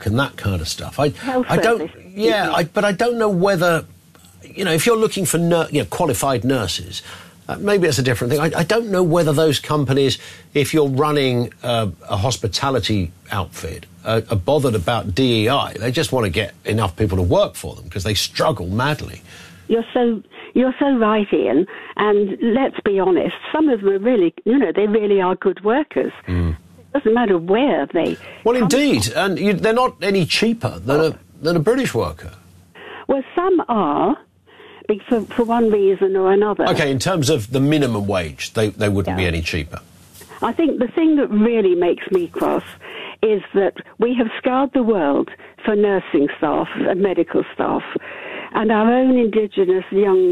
work and that kind of stuff. I don't. service. But I don't know whether, if you're looking for qualified nurses. Maybe it's a different thing. I don't know whether those companies, if you're running a hospitality outfit, are bothered about DEI. They just want to get enough people to work for them because they struggle madly. You're so right, Ian. And let's be honest, some of them are really, they really are good workers. It doesn't matter where they. Well, indeed, and they're not any cheaper than a British worker. Well, some are. For one reason or another. OK, in terms of the minimum wage, they wouldn't be any cheaper. I think the thing that really makes me cross is that we have scoured the world for nursing staff and medical staff, and our own indigenous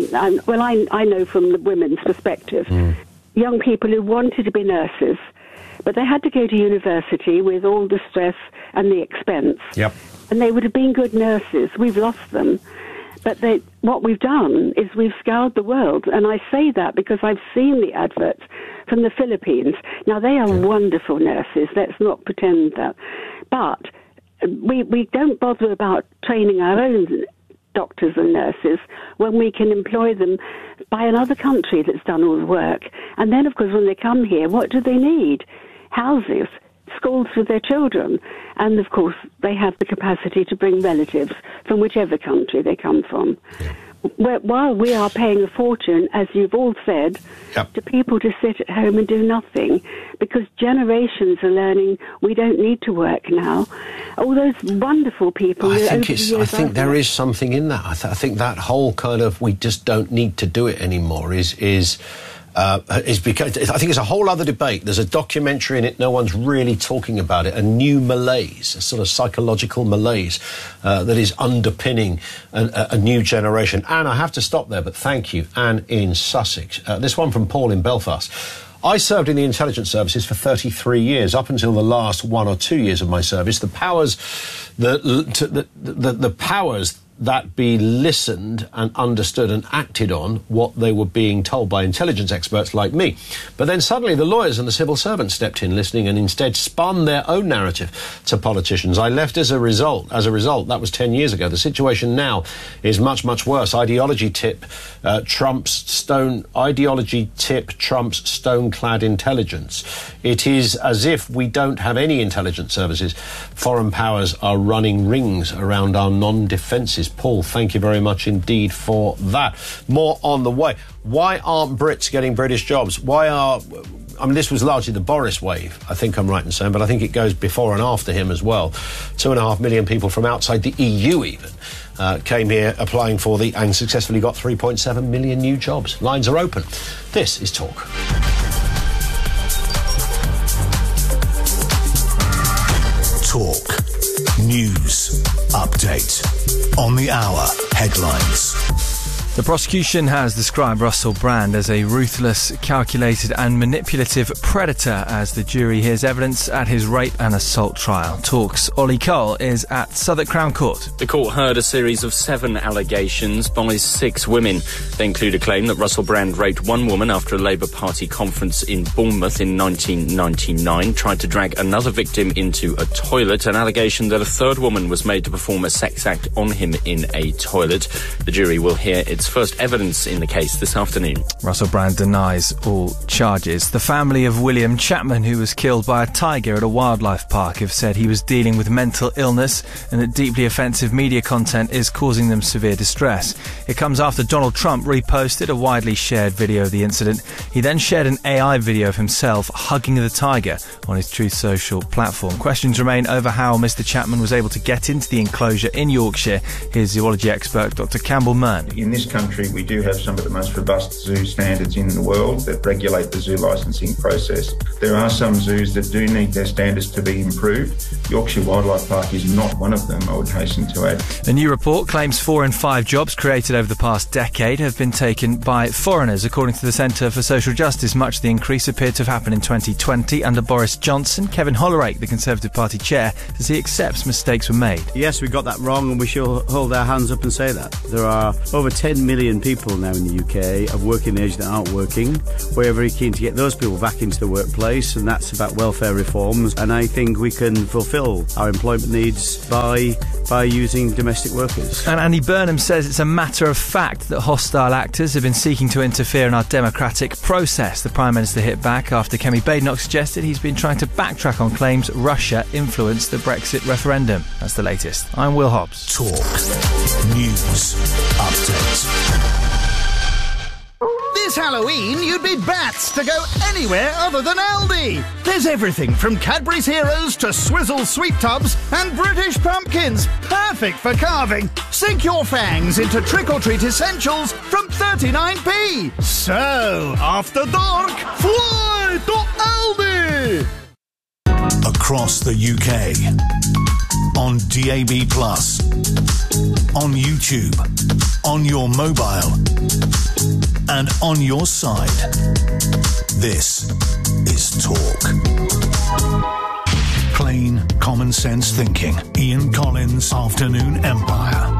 I know from the women's perspective, young people who wanted to be nurses, but they had to go to university with all the stress and the expense. Yep. And they would have been good nurses. We've lost them. But what we've done is we've scoured the world, and I say that because I've seen the adverts from the Philippines. Now, they are wonderful nurses, let's not pretend that. But we don't bother about training our own doctors and nurses when we can employ them by another country that's done all the work. And then, of course, when they come here, what do they need? Houses, schools for their children, and of course they have the capacity to bring relatives from whichever country they come from. While we are paying a fortune, as you've all said, to people to sit at home and do nothing, because generations are learning we don't need to work now. All those wonderful people. I think there is something in that. I think that whole kind of we just don't need to do it anymore is because I think it's a whole other debate. There's a documentary in it, no one's really talking about it, a new malaise, a sort of psychological malaise that is underpinning a new generation. Anne, I have to stop there, but thank you. Anne in Sussex. This one from Paul in Belfast. I served in the intelligence services for 33 years. Up until the last 1 or 2 years of my service, the powers that be listened and understood and acted on what they were being told by intelligence experts like me. But then suddenly the lawyers and the civil servants stepped in listening and instead spun their own narrative to politicians. I left as a result. That was 10 years ago. The situation now is much, much worse. Ideology tip trumps stone-clad intelligence. It is as if we don't have any intelligence services. Foreign powers are running rings around our non-defences. Paul, thank you very much indeed for that. More on the way. Why aren't Brits getting British jobs? This was largely the Boris wave, I think I'm right in saying, but I think it goes before and after him as well. 2.5 million people from outside the EU even came here applying for and successfully got 3.7 million new jobs. Lines are open. This is Talk. Talk. News. Update. On the hour. Headlines. The prosecution has described Russell Brand as a ruthless, calculated and manipulative predator as the jury hears evidence at his rape and assault trial. Talk's Ollie Cole is at Southwark Crown Court. The court heard a series of 7 allegations by 6 women. They include a claim that Russell Brand raped one woman after a Labour Party conference in Bournemouth in 1999, tried to drag another victim into a toilet, an allegation that a third woman was made to perform a sex act on him in a toilet. The jury will hear its first evidence in the case this afternoon. Russell Brand denies all charges. The family of William Chapman, who was killed by a tiger at a wildlife park, have said he was dealing with mental illness and that deeply offensive media content is causing them severe distress. It comes after Donald Trump reposted a widely shared video of the incident. He then shared an AI video of himself hugging the tiger on his Truth Social platform. Questions remain over how Mr. Chapman was able to get into the enclosure in Yorkshire. Here's zoology expert Dr. Campbell Mearn. In this country, we do have some of the most robust zoo standards in the world that regulate the zoo licensing process. There are some zoos that do need their standards to be improved. Yorkshire Wildlife Park is not one of them, I would hasten to add. A new report claims 4 in 5 jobs created over the past decade have been taken by foreigners. According to the Centre for Social Justice, much of the increase appeared to have happened in 2020 under Boris Johnson. Kevin Hollerake, the Conservative Party chair, says he accepts mistakes were made. Yes, we got that wrong and we should hold our hands up and say that. There are over 10 10 million people now in the UK of working age that aren't working. We're very keen to get those people back into the workplace, and that's about welfare reforms. And I think we can fulfil our employment needs by using domestic workers. And Andy Burnham says it's a matter of fact that hostile actors have been seeking to interfere in our democratic process. The Prime Minister hit back after Kemi Badenoch suggested he's been trying to backtrack on claims Russia influenced the Brexit referendum. That's the latest. I'm Will Hobbs. Talk News Update. This Halloween, you'd be bats to go anywhere other than Aldi. There's everything from Cadbury's Heroes to Swizzle Sweet Tubs and British pumpkins. Perfect for carving. Sink your fangs into trick-or-treat essentials from 39p. So, after dark, fly to Aldi! Across the UK. On DAB+. On YouTube. On your mobile. And on your side. This is Talk. Plain common sense thinking. Ian Collins, Afternoon Empire.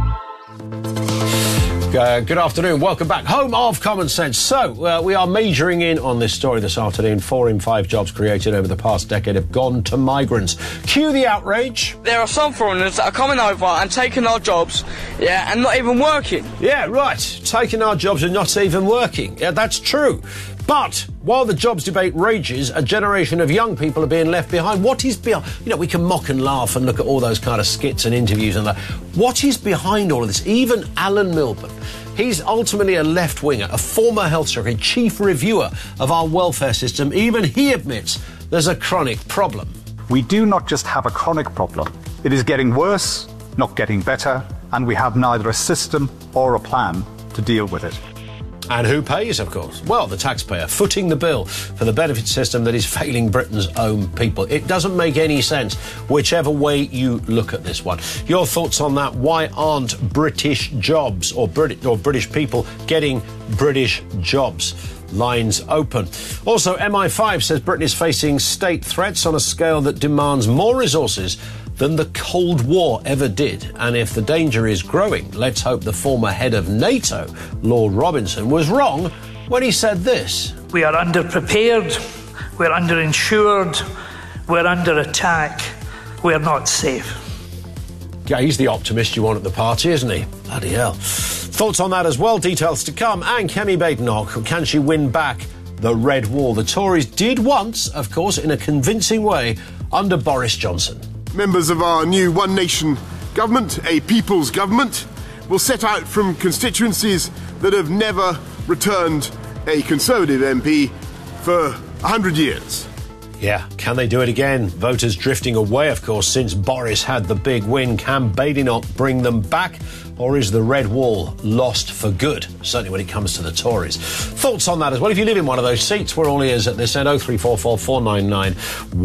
Good afternoon. Welcome back. Home of Common Sense. So, we are majoring in on this story this afternoon. 4 in 5 jobs created over the past decade have gone to migrants. Cue the outrage. There are some foreigners that are coming over and taking our jobs, and not even working. Yeah, right. Taking our jobs and not even working. Yeah, that's true. But while the jobs debate rages, a generation of young people are being left behind. What is behind? We can mock and laugh and look at all those kind of skits and interviews and that. What is behind all of this? Even Alan Milburn, he's ultimately a left-winger, a former health secretary, chief reviewer of our welfare system. Even he admits there's a chronic problem. We do not just have a chronic problem. It is getting worse, not getting better, and we have neither a system or a plan to deal with it. And who pays, of course? Well, the taxpayer, footing the bill for the benefit system that is failing Britain's own people. It doesn't make any sense, whichever way you look at this one. Your thoughts on that? Why aren't British jobs or British people getting British jobs? Lines open. Also, MI5 says Britain is facing state threats on a scale that demands more resources than the Cold War ever did. And if the danger is growing, let's hope the former head of NATO, Lord Robinson, was wrong when he said this. We are underprepared, we're underinsured, we're under attack, we're not safe. Yeah, he's the optimist you want at the party, isn't he? Bloody hell. Thoughts on that as well, details to come. And Kemi Badenoch, can she win back the Red Wall? The Tories did once, of course, in a convincing way, under Boris Johnson. Members of our new One Nation government, a people's government, will set out from constituencies that have never returned a Conservative MP for 100 years. Yeah, can they do it again? Voters drifting away, of course, since Boris had the big win. Can Badenoch bring them back? Or is the Red Wall lost for good? Certainly when it comes to the Tories. Thoughts on that as well? If you live in one of those seats, we're all ears at this end. 0344 499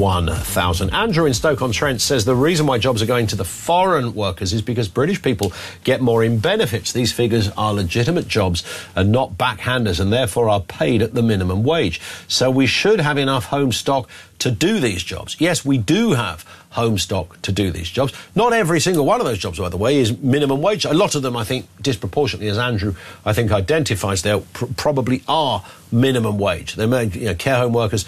1000. Andrew in Stoke-on-Trent says the reason why jobs are going to the foreign workers is because British people get more in benefits. These figures are legitimate jobs and not backhanders, and therefore are paid at the minimum wage. So we should have enough home stock to do these jobs. Yes, we do have home stock to do these jobs. Not every single one of those jobs, by the way, is minimum wage. A lot of them, I think, disproportionately, as Andrew, I think, identifies, they probably are minimum wage. They're care home workers,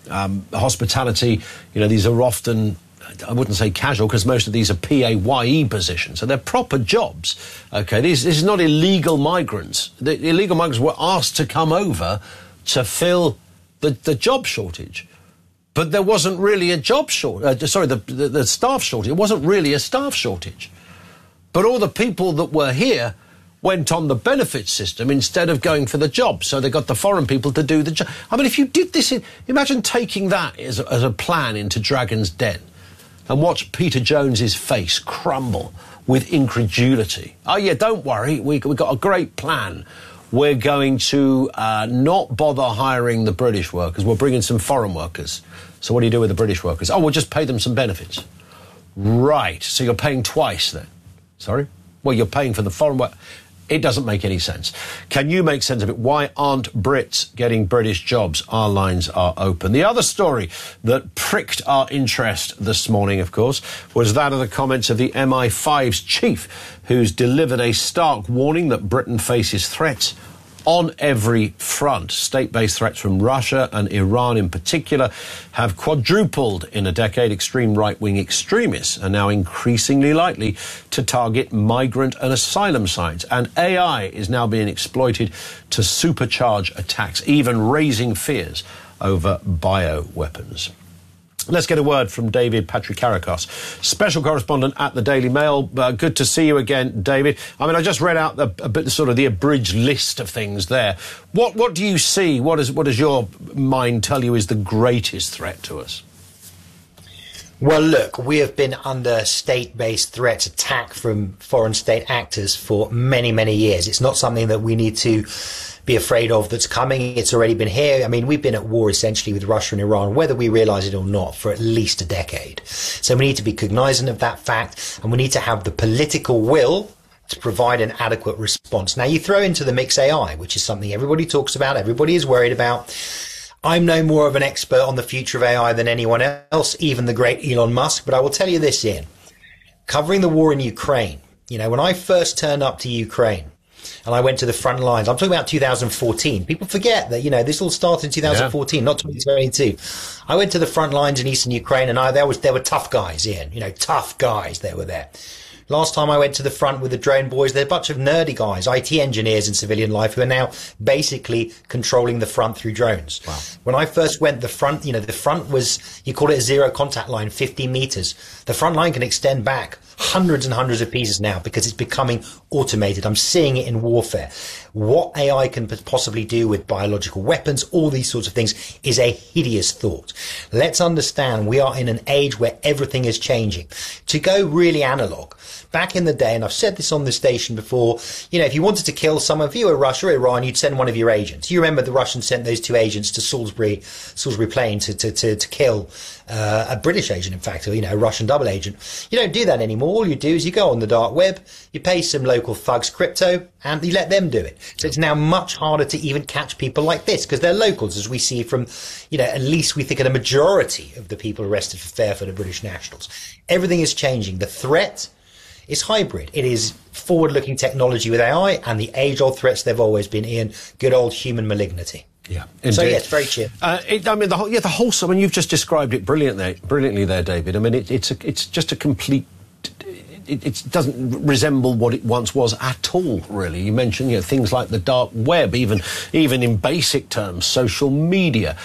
hospitality, these are often, I wouldn't say casual, because most of these are PAYE positions. So they're proper jobs. OK, this is not illegal migrants. The illegal migrants were asked to come over to fill the job shortage. But there wasn't really a job shortage. The staff shortage. It wasn't really a staff shortage. But all the people that were here went on the benefit system instead of going for the job. So they got the foreign people to do the job. I mean, if you did this, imagine taking that as a plan into Dragon's Den and watch Peter Jones's face crumble with incredulity. Oh, yeah, don't worry. We've got a great plan. We're going to not bother hiring the British workers. We'll bring in some foreign workers. So what do you do with the British workers? Oh, we'll just pay them some benefits. Right. So you're paying twice then. Sorry? Well, you're paying for the foreign work It doesn't make any sense. Can you make sense of it? Why aren't Brits getting British jobs? Our lines are open. The other story that pricked our interest this morning, of course, was that of the comments of the MI5's chief, who's delivered a stark warning that Britain faces threats on every front. State-based threats from Russia and Iran in particular have quadrupled in a decade. Extreme right-wing extremists are now increasingly likely to target migrant and asylum sites. And AI is now being exploited to supercharge attacks, even raising fears over bioweapons. Let's get a word from David Patrikarakos, special correspondent at the Daily Mail. Good to see you again, David. I mean, I just read out a bit sort of the abridged list of things there. What do you see? What does your mind tell you is the greatest threat to us? Well, look, we have been under state-based threats, attack from foreign state actors for many, many years. It's not something that we need to be afraid of that's coming. It's already been here. I mean, we've been at war essentially with Russia and Iran, whether we realize it or not, for at least a decade. So we need to be cognizant of that fact, and we need to have the political will to provide an adequate response. Now, you throw into the mix AI, which is something everybody talks about, everybody is worried about. I'm no more of an expert on the future of AI than anyone else, even the great Elon Musk, but I will tell you this, Ian. Covering the war in Ukraine, when I first turned up to Ukraine, and I went to the front lines. I'm talking about 2014. People forget that, this all started in 2014, not 2022. I went to the front lines in eastern Ukraine, and there were tough guys, Ian. Tough guys that were there. Last time I went to the front with the drone boys, they're a bunch of nerdy guys, IT engineers in civilian life who are now basically controlling the front through drones. Wow. When I first went, the front was, you call it a zero contact line, 50 meters. The front line can extend back hundreds and hundreds of pieces now because it's becoming automated. I'm seeing it in warfare. What AI can possibly do with biological weapons, all these sorts of things, is a hideous thought. Let's understand we are in an age where everything is changing. To go really analog, back in the day, and I've said this on the station before, if you wanted to kill someone, if you were Russia or Iran, you'd send one of your agents. You remember the Russians sent those two agents to Salisbury Plain to kill a British agent, in fact, or, a Russian double agent. You don't do that anymore. All you do is you go on the dark web, you pay some local thugs crypto, and you let them do it. So it's now much harder to even catch people like this because they're locals, as we see from, at least we think of the majority of the people arrested for Fairford are British nationals. Everything is changing. The threat is hybrid. It is forward-looking technology with AI and the age-old threats they've always been, Ian, good old human malignity. Yeah, indeed. So yes, very cheap. The whole. I mean, you've just described it brilliantly there, David. I mean, it's just a complete. It doesn't resemble what it once was at all, really. You mentioned, things like the dark web, even in basic terms, social media,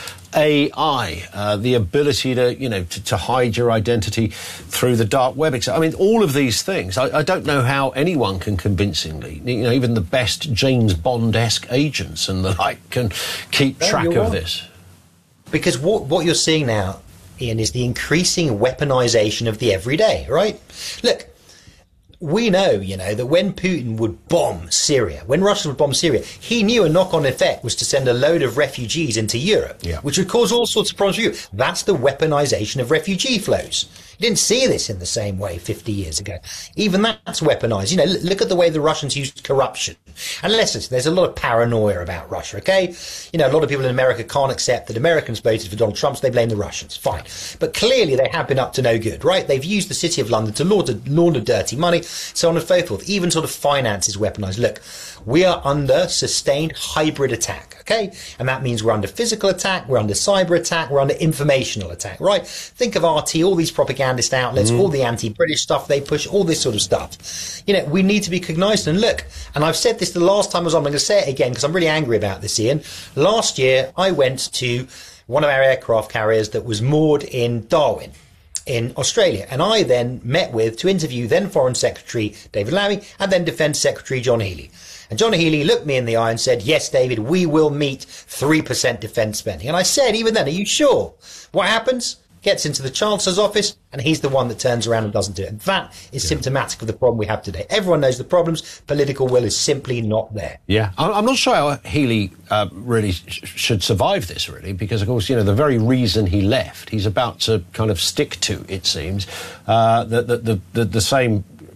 AI, the ability to hide your identity through the dark web. I mean, all of these things. I don't know how anyone can convincingly, even the best James Bond-esque agents and the like can keep track of this. Because what you're seeing now, Ian, is the increasing weaponization of the everyday, right? Look, we know, that when Putin would bomb Syria, when Russia would bomb Syria, he knew a knock-on effect was to send a load of refugees into Europe, which would cause all sorts of problems for Europe. That's the weaponization of refugee flows. You didn't see this in the same way 50 years ago. Even that's weaponized. Look at the way the Russians used corruption. And listen, there's a lot of paranoia about Russia, okay? A lot of people in America can't accept that Americans voted for Donald Trump, so they blame the Russians. Fine. But clearly they have been up to no good, right? They've used the City of London to launder dirty money, so on and so forth. Even sort of finance is weaponized. Look, we are under sustained hybrid attack, okay? And that means we're under physical attack, we're under cyber attack, we're under informational attack, right? Think of RT, all these propagandist outlets, all the anti-British stuff they push, all this sort of stuff. We need to be cognizant. And look, and I've said this the last time I was on, I'm going to say it again because I'm really angry about this, Ian. Last year, I went to one of our aircraft carriers that was moored in Darwin, in Australia. And I then met with, to interview, then Foreign Secretary David Lammy and then Defence Secretary John Healey. And John Healey looked me in the eye and said, yes, David, we will meet 3% defence spending. And I said, even then, are you sure? What happens? Gets into the Chancellor's office, and he's the one that turns around and doesn't do it. And that is symptomatic of the problem we have today. Everyone knows the problems. Political will is simply not there. Yeah. I'm not sure how Healey really should survive this, really, because, of course, the very reason he left, he's about to kind of stick to, it seems, the same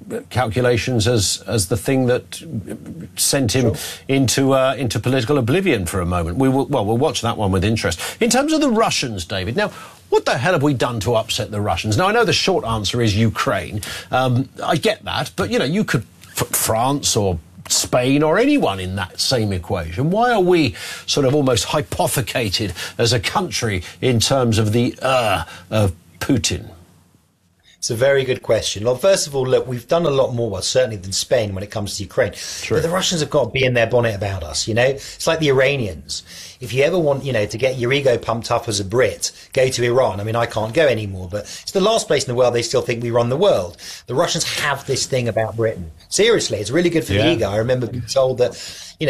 calculations as the thing that sent him into political oblivion for a moment. We'll watch that one with interest. In terms of the Russians, David, now, what the hell have we done to upset the Russians? Now, I know the short answer is Ukraine. I get that, but, you could put France or Spain or anyone in that same equation. Why are we sort of almost hypothecated as a country in terms of the of Putin? It's a very good question. Well, first of all, look, we've done a lot more, certainly than Spain when it comes to Ukraine. True. But the Russians have got to be in their bonnet about us, It's like the Iranians. If you ever want, to get your ego pumped up as a Brit, go to Iran. I mean, I can't go anymore, but it's the last place in the world they still think we run the world. The Russians have this thing about Britain. Seriously, it's really good for the ego. I remember being told that,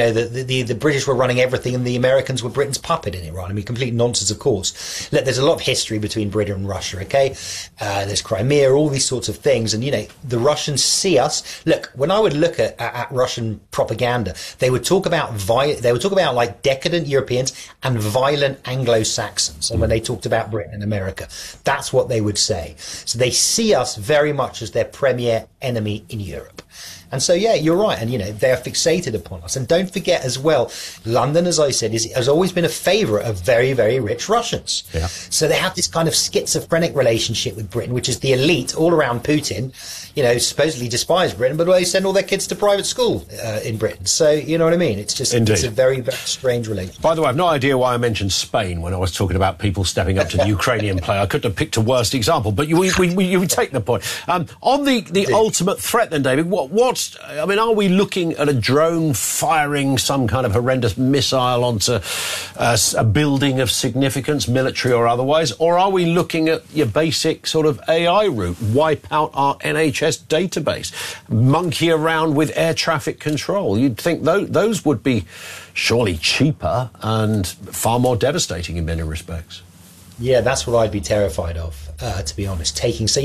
the British were running everything and the Americans were Britain's puppet in Iran. I mean, complete nonsense, of course. Look, there's a lot of history between Britain and Russia, okay? There's Crimea, all these sorts of things. And, the Russians see us. Look, when I would look at Russian propaganda, they would talk about like decadent Europeans and violent Anglo-Saxons. And when they talked about Britain and America, that's what they would say. So they see us very much as their premier enemy in Europe. And so, yeah, you're right. And, they're fixated upon us. And don't forget as well, London, as I said, has always been a favourite of very, very rich Russians. Yeah. So they have this kind of schizophrenic relationship with Britain, which is the elite all around Putin, supposedly despise Britain, but they send all their kids to private school in Britain. So, you know what I mean? It's just It's a very, very strange relationship. By the way, I've no idea why I mentioned Spain when I was talking about people stepping up to the Ukrainian player. I couldn't have picked a worse example, but you take the point. On the ultimate threat then, David, are we looking at a drone firing some kind of horrendous missile onto a building of significance, military or otherwise? Or are we looking at your basic sort of AI route, wipe out our NHS database, monkey around with air traffic control? You'd think those would be surely cheaper and far more devastating in many respects. Yeah, that's what I'd be terrified of, to be honest.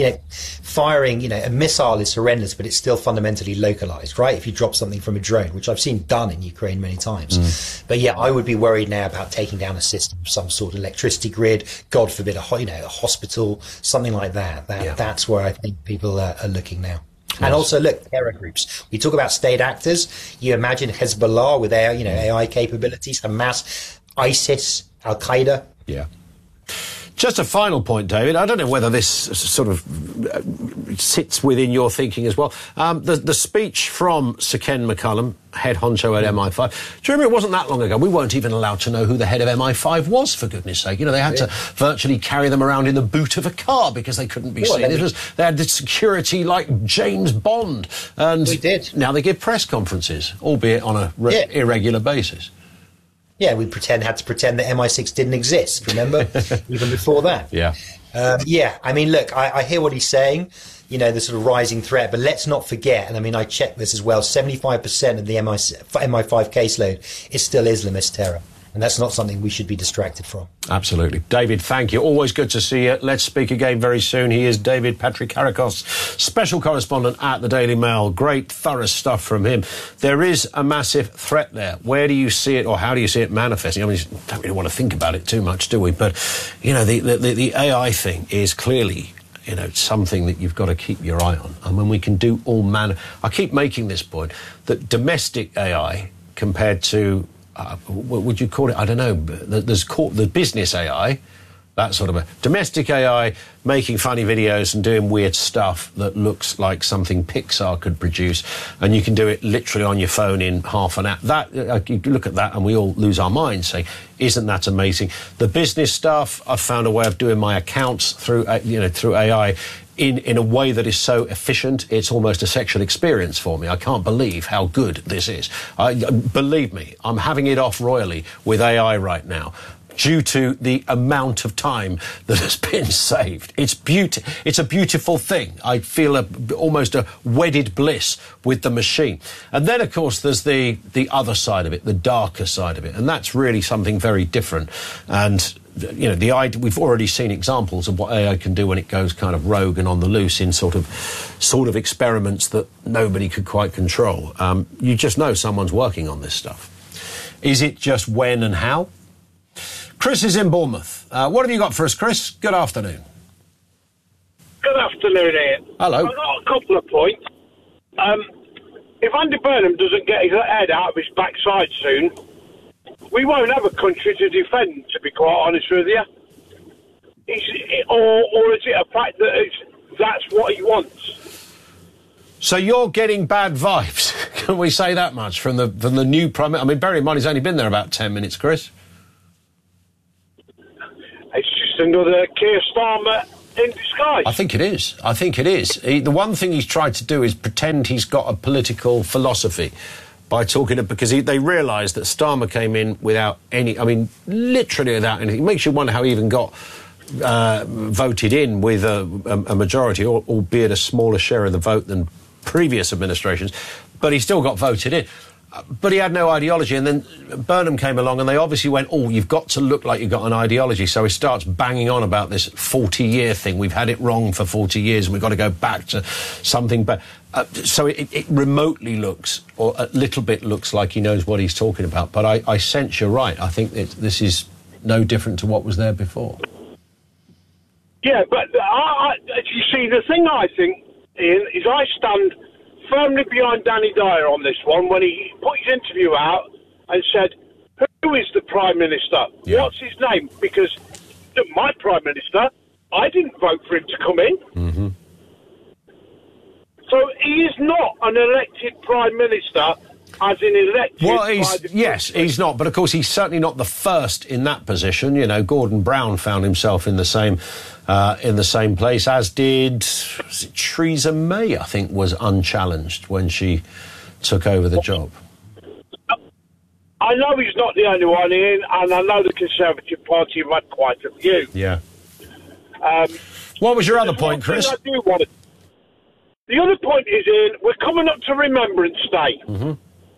Firing, a missile is horrendous, but it's still fundamentally localized, right? If you drop something from a drone, which I've seen done in Ukraine many times. But yeah, I would be worried now about taking down a system, some sort of electricity grid, God forbid, a hospital, something like that. That's where I think people are looking now. Yes. And also, look, terror groups. We talk about state actors. You imagine Hezbollah with their, AI capabilities, Hamas, ISIS, Al-Qaeda. Yeah. Just a final point, David. I don't know whether this sort of sits within your thinking as well. The speech from Sir Ken McCullum, head honcho at MI5. Do you remember it wasn't that long ago? We weren't even allowed to know who the head of MI5 was, for goodness sake. They had to virtually carry them around in the boot of a car because they couldn't be seen. They had the security like James Bond. And we did. Now they give press conferences, albeit on a irregular basis. Yeah, we had to pretend that MI6 didn't exist, remember? Even before that. Yeah. I mean, look, I hear what he's saying, the sort of rising threat, but let's not forget, and I mean, I checked this as well, 75% of the MI5 caseload is still Islamist terror. And that's not something we should be distracted from. Absolutely. David, thank you. Always good to see you. Let's speak again very soon. He is David Patrikarakos, special correspondent at the Daily Mail. Great, thorough stuff from him. There is a massive threat there. Where do you see it, or how do you see it manifesting? I mean, we don't really want to think about it too much, do we? But, the AI thing is clearly something that you've got to keep your eye on. And when we can do all manner... I keep making this point, that domestic AI compared to... what would you call it? I don't know. There's the business AI, that sort of a domestic AI making funny videos and doing weird stuff that looks like something Pixar could produce, and you can do it literally on your phone in half an hour. You look at that and we all lose our minds saying, isn't that amazing? The business stuff, I've found a way of doing my accounts through AI in a way that is so efficient, it's almost a sexual experience for me. I can't believe how good this is. Believe me, I'm having it off royally with AI right now, due to the amount of time that has been saved. It's a beautiful thing. I feel almost a wedded bliss with the machine. And then, of course, there's the other side of it, the darker side of it, and that's really something very different. And we've already seen examples of what AI can do when it goes kind of rogue and on the loose in sort of experiments that nobody could quite control. You just know someone's working on this stuff. Is it just when and how? Chris is in Bournemouth. What have you got for us, Chris? Good afternoon. Good afternoon, Ian. Hello. I've got a couple of points. if Andy Burnham doesn't get his head out of his backside soon, we won't have a country to defend, to be quite honest with you. Or is it a fact that that's what he wants? So you're getting bad vibes, can we say that much, from the new Prime Minister? I mean, bear in mind, he's only been there about 10 minutes, Chris. It's just another Keir Starmer in disguise. I think it is. The one thing he's tried to do is pretend he's got a political philosophy by talking because they realised that Starmer came in without any, I mean, literally without anything. It makes you wonder how he even got voted in with a majority, albeit a smaller share of the vote than previous administrations, but he still got voted in. But he had no ideology, and then Burnham came along and they obviously went, oh, you've got to look like you've got an ideology. So he starts banging on about this 40-year thing. We've had it wrong for 40 years and we've got to go back to something. But so it remotely looks, or a little bit looks like he knows what he's talking about. But I sense you're right. I think this is no different to what was there before. Yeah, but you see, the thing I think, Ian, is I stand firmly behind Danny Dyer on this one when he put his interview out and said, who is the Prime Minister? Yeah. What's his name? Because my Prime Minister, I didn't vote for him to come in. Mm-hmm. So he is not an elected Prime Minister as in elected. Well, he's not, but of course he's certainly not the first in that position. You know, Gordon Brown found himself in the same place, as did Theresa May, I think, was unchallenged when she took over the job. I know he's not the only one, Ian, and I know the Conservative Party have had quite a few. Yeah. What was your other point, Chris? The other point is, Ian, we're coming up to Remembrance Day. Mm-hmm.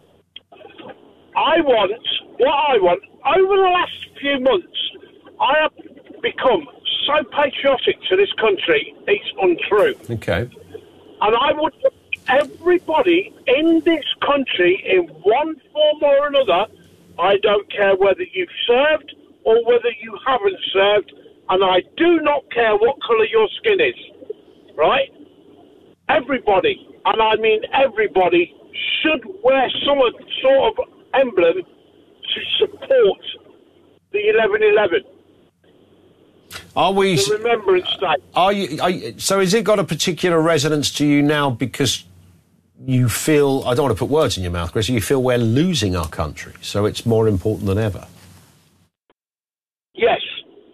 I want, over the last few months, I have become so patriotic to this country, it's untrue. Okay. And I would want everybody in this country, in one form or another, I don't care whether you've served or whether you haven't served, and I do not care what colour your skin is, right? Everybody, and I mean everybody, should wear some sort of emblem to support the 11/11. Are we the Remembrance Day? So has it got a particular resonance to you now because you feel, I don't want to put words in your mouth, Chris, you feel we're losing our country, so it's more important than ever? Yes.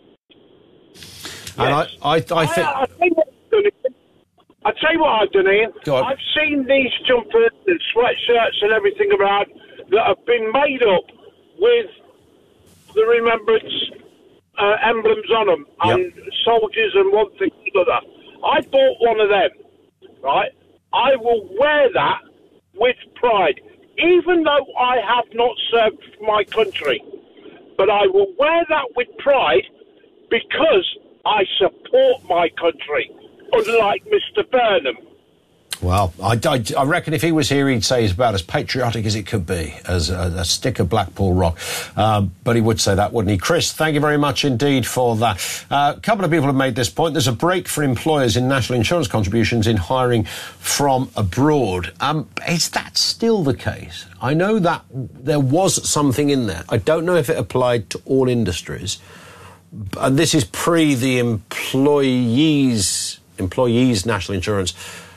And yes. I think... I'll tell you what I've done, Ian. I've seen these jumpers and sweatshirts and everything around that have been made up with the remembrance emblems on them, and soldiers and one thing and another. I bought one of them, right? I will wear that with pride, even though I have not served my country. But I will wear that with pride because I support my country. Unlike Mr. Burnham. Well, I reckon if he was here, he'd say he's about as patriotic as it could be, as a stick of Blackpool Rock. But he would say that, wouldn't he? Chris, thank you very much indeed for that. A couple of people have made this point. There's a break for employers in national insurance contributions in hiring from abroad. Is that still the case? I know that there was something in there. I don't know if it applied to all industries. And this is pre the employers' national insurance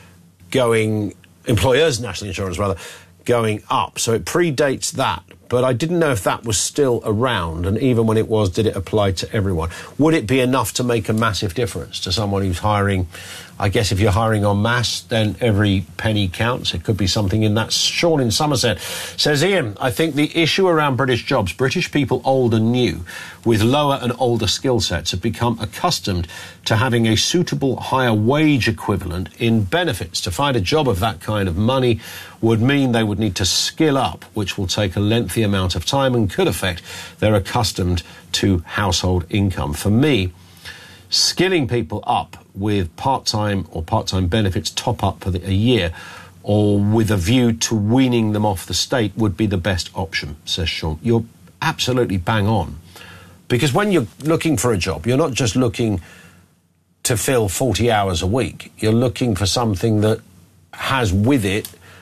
going up. So it predates that. But I didn't know if that was still around. And even when it was, did it apply to everyone? Would it be enough to make a massive difference to someone who's hiring? I guess if you're hiring en masse, then every penny counts. It could be something in that. Sean in Somerset says, Ian, I think the issue around British jobs, British people old and new, with lower and older skill sets, have become accustomed to having a suitable higher wage equivalent in benefits. To find a job of that kind of money would mean they would need to skill up, which will take a lengthy amount of time and could affect their accustomed to household income. For me, skilling people up with part-time or part-time benefits top up for a year, or with a view to weaning them off the state, would be the best option, says Sean. You're absolutely bang on. Because when you're looking for a job, you're not just looking to fill 40 hours a week. You're looking for something that has with it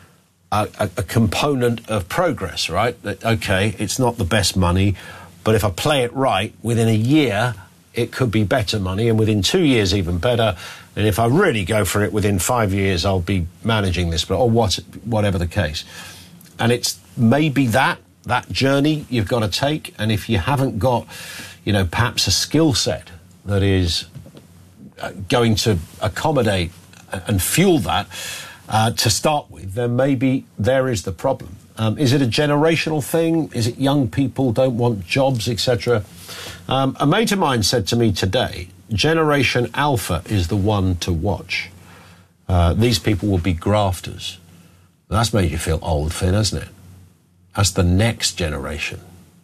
a component of progress, right? That, okay, it's not the best money, but if I play it right, within a year, it could be better money, and within 2 years, even better. And if I really go for it, within 5 years, I'll be managing this, or whatever the case. And it's maybe that journey you've got to take. And if you haven't got, perhaps a skill set that is going to accommodate and fuel that to start with, then maybe there is the problem. Is it a generational thing? Is it young people don't want jobs, etc.? A mate of mine said to me today, Generation Alpha is the one to watch. These people will be grafters. That's made you feel old, Finn, hasn't it? That's the next generation.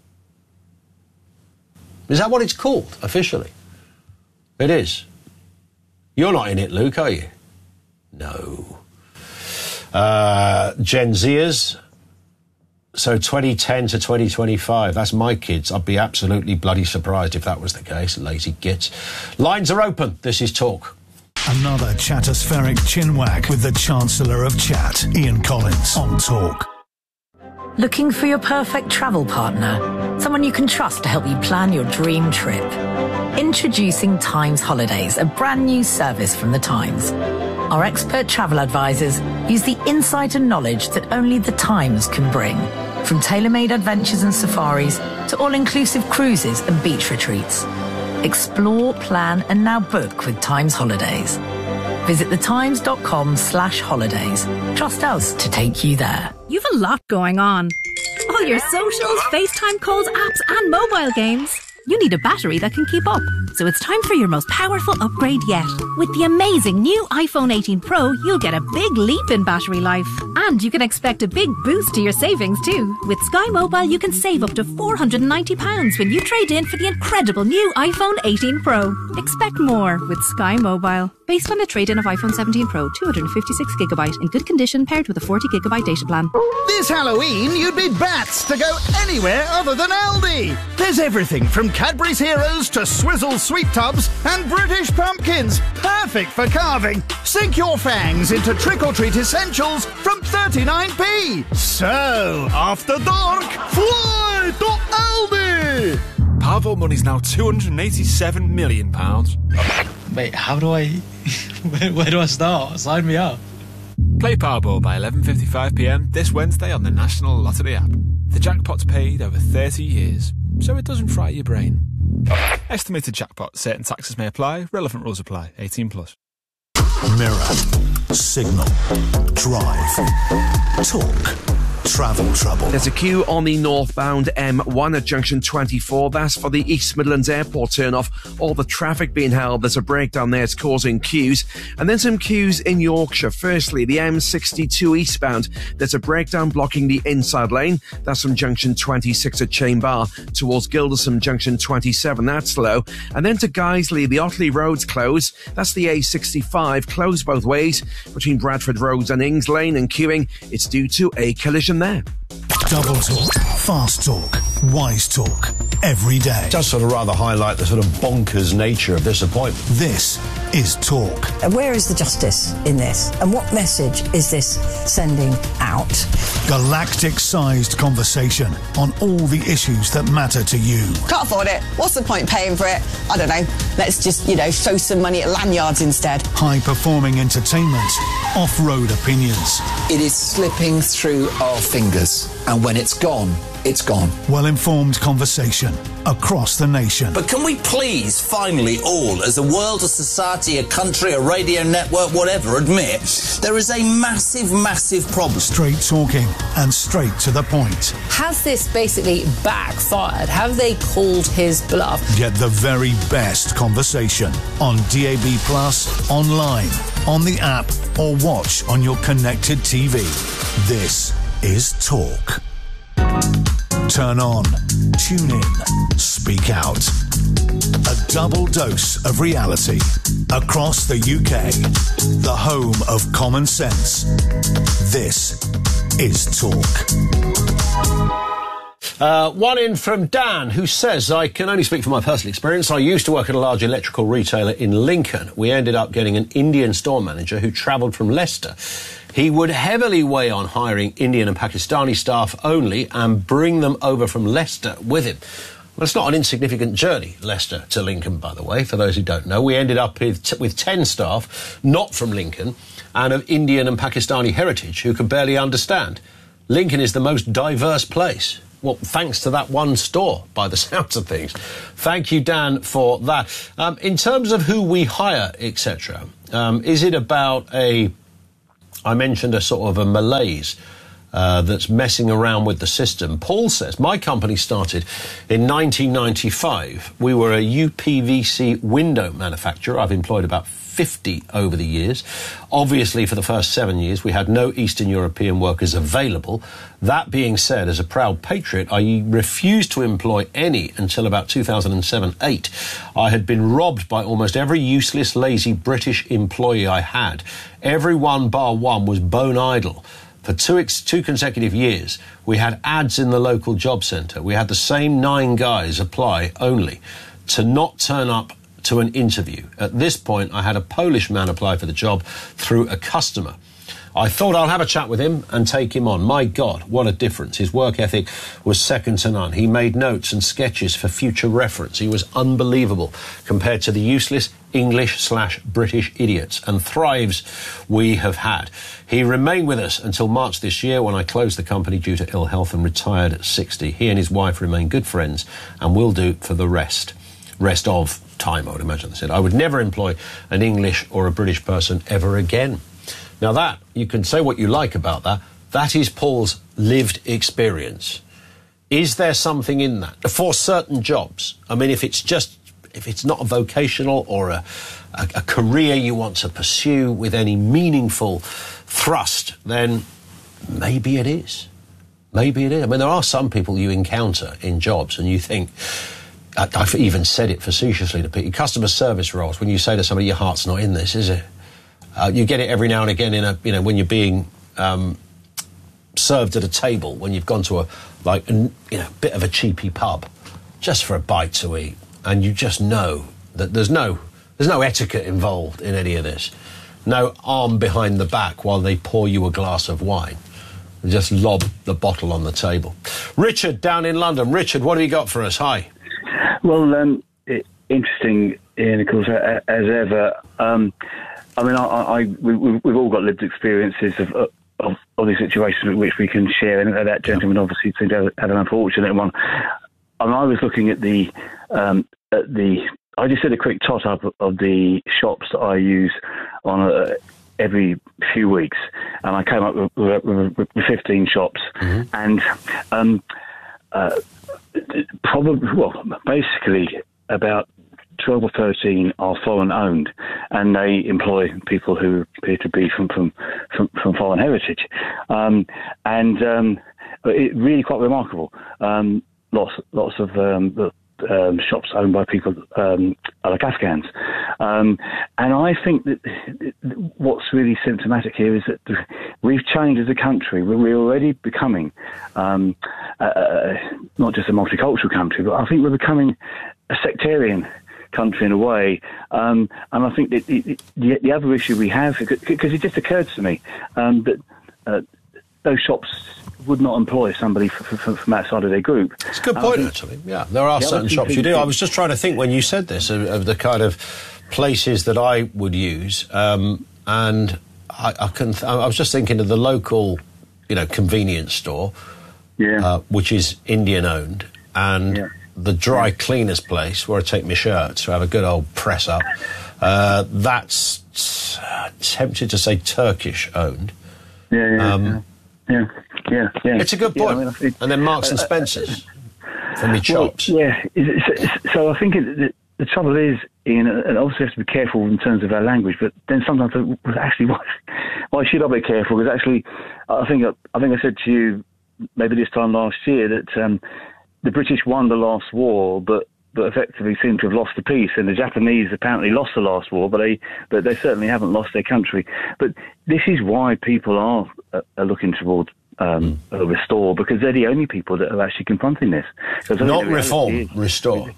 Is that what it's called, officially? It is. You're not in it, Luke, are you? No. Gen Zers. So 2010 to 2025, that's my kids. I'd be absolutely bloody surprised if that was the case. Lazy gits. Lines are open. This is Talk. Another chatospheric chinwag with the Chancellor of Chat, Ian Collins, on Talk. Looking for your perfect travel partner? Someone you can trust to help you plan your dream trip? Introducing Times Holidays, a brand new service from the Times. Our expert travel advisors use the insight and knowledge that only the Times can bring. From tailor-made adventures and safaris to all-inclusive cruises and beach retreats. Explore, plan and now book with Times Holidays. Visit thetimes.com/holidays. Trust us to take you there. You've a lot going on. All your socials, FaceTime calls, apps and mobile games. You need a battery that can keep up. So it's time for your most powerful upgrade yet. With the amazing new iPhone 18 Pro, you'll get a big leap in battery life. And you can expect a big boost to your savings too. With Sky Mobile, you can save up to £490 when you trade in for the incredible new iPhone 18 Pro. Expect more with Sky Mobile. Based on a trade-in of iPhone 17 Pro, 256GB in good condition paired with a 40GB data plan. This Halloween, you'd be bats to go anywhere other than Aldi. There's everything from Cadbury's Heroes to Swizzle Sweet Tubs and British Pumpkins. Perfect for carving. Sink your fangs into trick-or-treat essentials from 39p. So, after dark, fly to Aldi! Powerball money's now £287 million. Wait, how do I... where do I start? Sign me up. Play Powerball by 11:55pm this Wednesday on the National Lottery app. The jackpot's paid over 30 years, so it doesn't fry your brain. Estimated jackpot. Certain taxes may apply. Relevant rules apply. 18+. Mirror. Signal. Drive. Talk. Travel trouble. There's a queue on the northbound M1 at junction 24. That's for the East Midlands Airport turn-off. All the traffic being held. There's a breakdown there. It's causing queues. And then some queues in Yorkshire. Firstly, the M62 eastbound. There's a breakdown blocking the inside lane. That's from junction 26 at Chamber towards Gildersham junction 27. That's slow. And then to Guiseley, the Otley Road's closed. That's the A65 closed both ways between Bradford Roads and Ings Lane, and queuing. It's due to a collision there. Double talk, fast talk, wise talk, every day. It does sort of rather highlight the sort of bonkers nature of this appointment. This is Talk. Where is the justice in this? And what message is this sending out? Galactic-sized conversation on all the issues that matter to you. Can't afford it. What's the point paying for it? I don't know. Let's just, throw some money at lanyards instead. High-performing entertainment, off-road opinions. It is slipping through our fingers, and when it's gone, it's gone. Well-informed conversation across the nation. But can we please finally all, as a world, a society, a country, a radio network, whatever, admit there is a massive, massive problem? Straight talking and straight to the point. Has this basically backfired? Have they called his bluff? Get the very best conversation on DAB+, online, on the app, or watch on your connected TV. This is Talk. Turn on, tune in, speak out. A double dose of reality across the UK. The home of common sense. This is Talk. One in from Dan, who says, I can only speak from my personal experience. I used to work at a large electrical retailer in Lincoln. We ended up getting an Indian store manager who travelled from Leicester. He would heavily weigh on hiring Indian and Pakistani staff only and bring them over from Leicester with him. Well, it's not an insignificant journey, Leicester to Lincoln, by the way, for those who don't know. We ended up with 10 staff, not from Lincoln, and of Indian and Pakistani heritage, who could barely understand. Lincoln is the most diverse place. Well, thanks to that one store, by the sounds of things. Thank you, Dan, for that. In terms of who we hire, etc., is it about I mentioned a sort of a malaise that's messing around with the system? Paul says, my company started in 1995. We were a UPVC window manufacturer. I've employed about 50 over the years. Obviously, for the first 7 years, we had no Eastern European workers available. That being said, as a proud patriot, I refused to employ any until about 2007-8. I had been robbed by almost every useless, lazy British employee I had. Everyone bar one was bone idle. For two consecutive years, we had ads in the local job centre. We had the same 9 guys apply only to not turn up to an interview. At this point, I had a Polish man apply for the job through a customer. I thought I'll have a chat with him and take him on. My God, what a difference. His work ethic was second to none. He made notes and sketches for future reference. He was unbelievable compared to the useless English/British idiots and thrives we have had. He remained with us until March this year, when I closed the company due to ill health and retired at 60. He and his wife remain good friends and will do for the rest of time, I would imagine they said. I would never employ an English or a British person ever again. Now that, you can say what you like about that, that is Paul's lived experience. Is there something in that for certain jobs? I mean, if it's not a vocational or a career you want to pursue with any meaningful thrust, then maybe it is. Maybe it is. I mean, there are some people you encounter in jobs and you think, I've even said it facetiously to people, customer service roles, when you say to somebody, your heart's not in this, is it? You get it every now and again when you're being served at a table, when you've gone to a bit of a cheapy pub just for a bite to eat, and you just know that there's no etiquette involved in any of this. No arm behind the back while they pour you a glass of wine. They just lob the bottle on the table. Richard, down in London. Richard, what have you got for us? Hi. Well, interesting, Ian, of course, as ever. We've all got lived experiences of the situations which we can share, and that gentleman obviously seemed to have an unfortunate one. I was looking at I just did a quick tot up of the shops that I use on every few weeks, and I came up with 15 shops, and basically about 12 or 13 are foreign owned, and they employ people who appear to be from foreign heritage, and it really quite remarkable. Lots of shops owned by people like Afghans, and I think that what's really symptomatic here is that we've changed as a country. We're already becoming not just a multicultural country, but I think we're becoming a sectarian country in a way, and I think that the other issue we have, because it just occurred to me that those shops would not employ somebody from outside of their group. It's a good point, actually. Yeah, there are certain shops you do. I was just trying to think when you said this of the kind of places that I would use, and I was just thinking of the local, convenience store, which is Indian owned, and the dry cleaners place where I take my shirts to have a good old press up. That's tempted to say Turkish owned. Yeah. It's a good point. And then Marks and Spencer's for me chops. So I think the trouble is, Ian, and obviously we have to be careful in terms of our language, but then sometimes actually why should I be careful? Because actually, I think I said to you maybe this time last year that the British won the last war, but effectively seem to have lost the peace, and the Japanese apparently lost the last war, but they certainly haven't lost their country. But this is why people are looking towards restore, because they're the only people that are actually confronting this. Not reform, restore.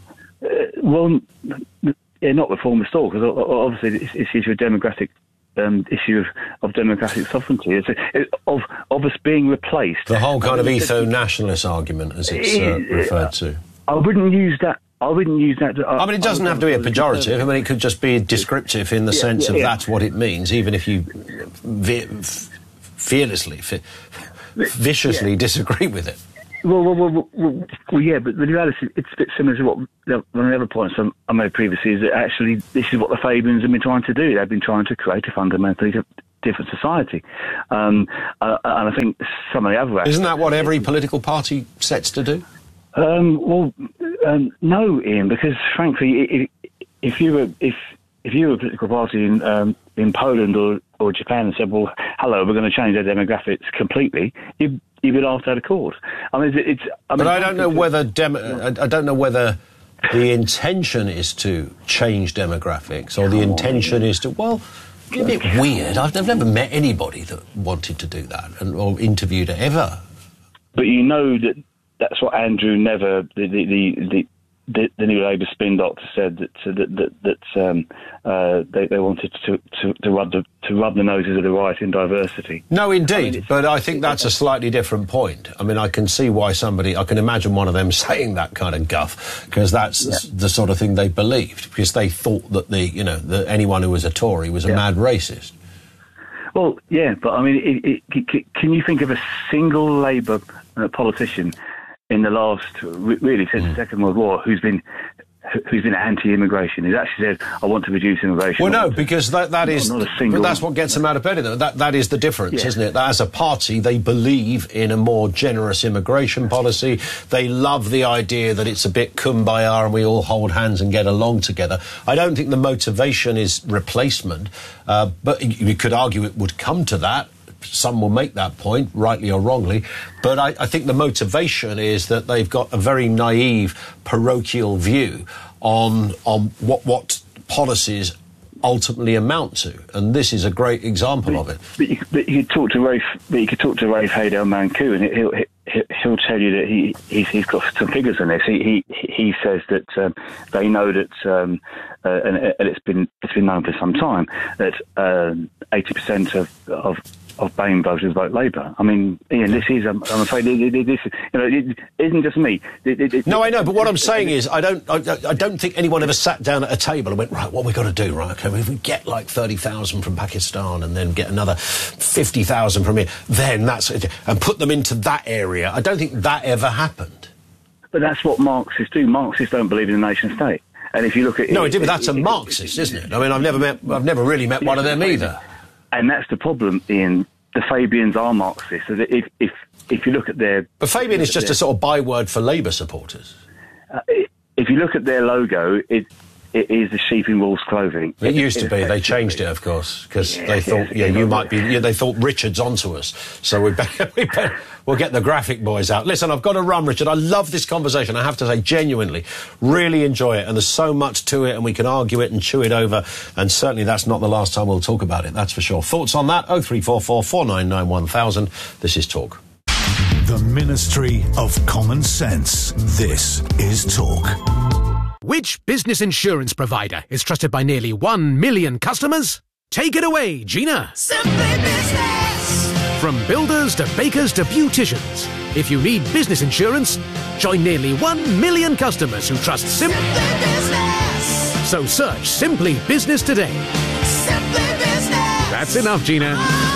Not reform, restore, because obviously it's issue of demographic issue of democratic sovereignty. It's of us being replaced. The whole kind of etho-nationalist argument, as it's referred to. I wouldn't use that. It doesn't have to be a pejorative. I mean, it could just be descriptive in the sense of that's what it means, even if you viciously disagree with it. Well, yeah, but the reality, it's a bit similar to what one of the other points I made previously, is that actually this is what the Fabians have been trying to do. They've been trying to create a fundamentally different society. And I think some of the other aspects... Isn't that what every political party sets to do? No, Ian, because frankly, if you were a political party in Poland or Japan and said, well, hello, we're going to change our demographics completely, you'd be laughed out of court. I mean, but I don't know whether I don't know whether the intention is to change demographics or the intention is to, well, it's a bit weird. I've never met anybody that wanted to do that or interviewed it ever. But you know that's what Andrew Never, the new Labour spin doctor, said that they wanted to rub the noses of the right in diversity. No, indeed, but I think that's a slightly different point. I mean, I can see why I can imagine one of them saying that kind of guff, because that's the sort of thing they believed, because they thought that anyone who was a Tory was a mad racist. Well, yeah, but I mean, can you think of a single Labour politician in the last, really, since the Second World War, who's been anti-immigration, who's actually said, I want to reduce immigration? Well, no, because that's what gets them out of bed. That is the difference, isn't it? That as a party, they believe in a more generous immigration policy. They love the idea that it's a bit kumbaya and we all hold hands and get along together. I don't think the motivation is replacement, but you could argue it would come to that. Some will make that point, rightly or wrongly, but I think the motivation is that they've got a very naive, parochial view on what policies ultimately amount to, and this is a great example of it. But you could talk to Rafe Haydel-Mankoo, and he'll tell you that he's got some figures on this. He says that they know that, and it's been known for some time, that 80% of BAME voters vote Labour. I mean, Ian, this is, I'm afraid, it isn't just me. No, I know, but what I'm saying is, I don't think anyone ever sat down at a table and went, right, what have we got to do, right? Okay, if we get like 30,000 from Pakistan and then get another 50,000 from here, then and put them into that area. I don't think that ever happened. But that's what Marxists do. Marxists don't believe in the nation state. And if you look at but that's a Marxist, isn't it? I mean, I've never really met one of them either. And that's the problem, Ian. The Fabians are Marxists. So that if you look at their... But Fabian is just a sort of byword for Labour supporters. If you look at their logo, it is the sheep in wolf's clothing. It used to be. They changed it, of course, because they thought, you might be... they thought Richard's onto us, so we'll get the graphic boys out. Listen, I've got to run, Richard. I love this conversation. I have to say, genuinely, really enjoy it, and there's so much to it, and we can argue it and chew it over, and certainly that's not the last time we'll talk about it, that's for sure. Thoughts on that? 0344 499 1000. This is Talk. The Ministry of Common Sense. This is Talk. Which business insurance provider is trusted by nearly 1 million customers? Take it away, Gina. Simply Business. From builders to bakers to beauticians, if you need business insurance, join nearly 1 million customers who trust Simply Business. So search Simply Business today. Simply Business. That's enough, Gina.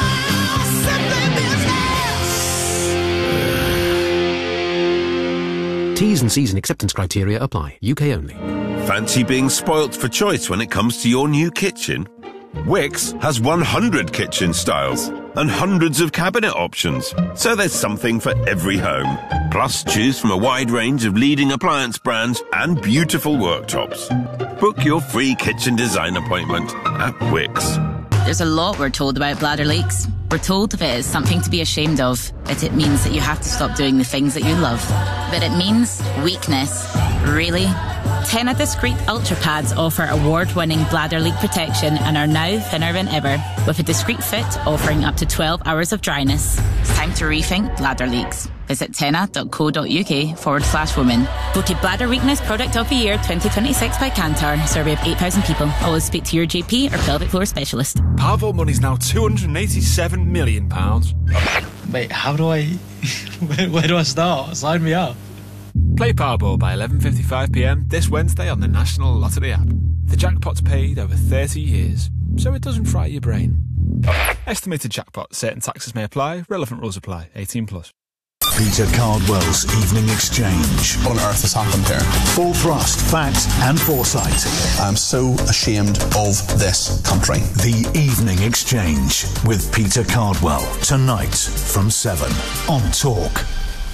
T's and C's and acceptance criteria apply. UK only. Fancy being spoilt for choice when it comes to your new kitchen? Wix has 100 kitchen styles and hundreds of cabinet options, so there's something for every home. Plus, choose from a wide range of leading appliance brands and beautiful worktops. Book your free kitchen design appointment at Wix. There's a lot we're told about bladder leaks. We're told if it is something to be ashamed of, that it means that you have to stop doing the things that you love. That it means weakness. Really? Tena Discreet Ultra Pads offer award-winning bladder leak protection and are now thinner than ever, with a discreet fit offering up to 12 hours of dryness. It's time to rethink bladder leaks. Visit tena.co.uk/women. Voted Bladder Weakness Product of the Year 2026 by Kantar. Survey of 8,000 people. Always speak to your GP or pelvic floor specialist. Powerball money's now £287 million. Wait, how do I... where do I start? Sign me up. Play Powerball by 11:55pm this Wednesday on the National Lottery app. The jackpot's paid over 30 years, so it doesn't fry your brain. Estimated jackpot. Certain taxes may apply. Relevant rules apply. 18+. Peter Cardwell's Evening Exchange. What on earth has happened here? Full thrust, fact and foresight. I'm so ashamed of this country. The Evening Exchange with Peter Cardwell. Tonight from 7 on Talk.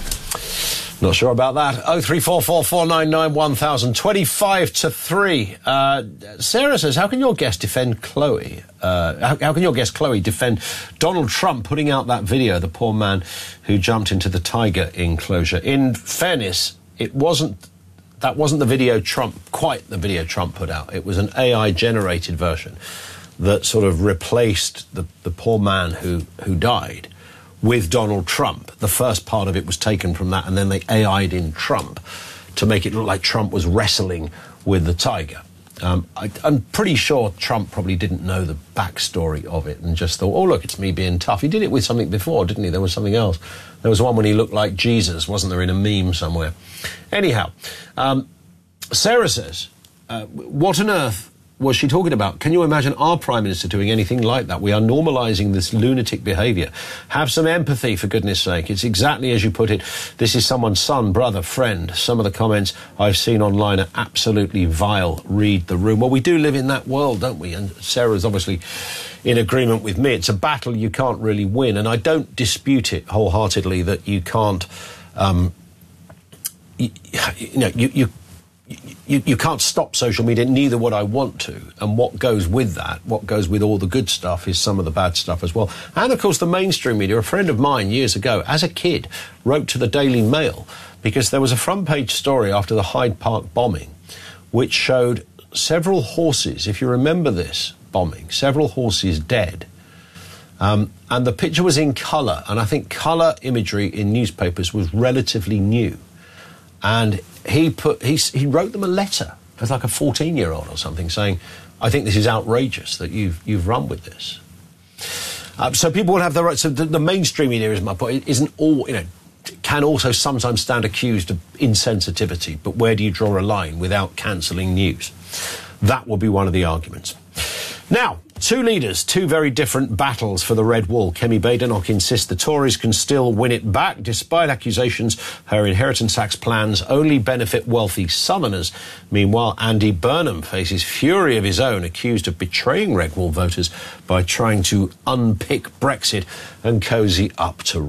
Not sure about that. 03444991000. 25-3. Sarah says, how can your guest defend Chloe? How can your guest Chloe defend Donald Trump putting out that video, the poor man who jumped into the tiger enclosure? In fairness, that wasn't the video quite the video Trump put out. It was an AI-generated version that sort of replaced the poor man who died with Donald Trump. The first part of it was taken from that, and then they AI'd in Trump to make it look like Trump was wrestling with the tiger. I'm pretty sure Trump probably didn't know the backstory of it and just thought, oh, look, it's me being tough. He did it with something before, didn't he? There was something else. There was one when he looked like Jesus, wasn't there, in a meme somewhere? Anyhow, Sarah says, what on earth was she talking about? Can you imagine our Prime Minister doing anything like that? We are normalising this lunatic behaviour. Have some empathy, for goodness sake. It's exactly as you put it. This is someone's son, brother, friend. Some of the comments I've seen online are absolutely vile. Read the room. Well, we do live in that world, don't we? And Sarah's obviously in agreement with me. It's a battle you can't really win. And I don't dispute it wholeheartedly that you can't... You can't stop social media, neither would I want to. And what goes with that, what goes with all the good stuff, is some of the bad stuff as well. And, of course, the mainstream media. A friend of mine years ago, as a kid, wrote to the Daily Mail because there was a front-page story after the Hyde Park bombing which showed several horses, if you remember this bombing, several horses dead. And the picture was in colour, and I think colour imagery in newspapers was relatively new. And he wrote them a letter as like a 14-year-old or something saying, I think this is outrageous that you've run with this. So people will have the right. So the mainstream media, is my point, isn't all, can also sometimes stand accused of insensitivity. But where do you draw a line without cancelling news? That will be one of the arguments. Now, two leaders, two very different battles for the Red Wall. Kemi Badenoch insists the Tories can still win it back, despite accusations her inheritance tax plans only benefit wealthy Southerners. Meanwhile, Andy Burnham faces fury of his own, accused of betraying Red Wall voters by trying to unpick Brexit and cosy up to